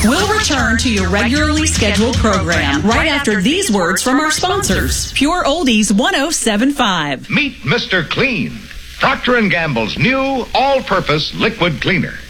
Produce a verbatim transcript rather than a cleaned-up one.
We'll return to your regularly scheduled program right after these words from our sponsors. Pure Oldies one oh seven point five. Meet Mister Clean, Procter and Gamble's new all-purpose liquid cleaner.